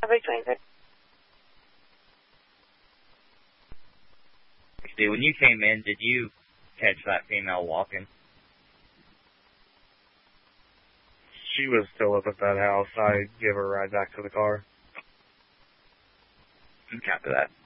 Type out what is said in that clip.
Traffic 26. When you came in, did you catch that female walking? She was still up at that house. I gave her a ride back to the car. Copy that.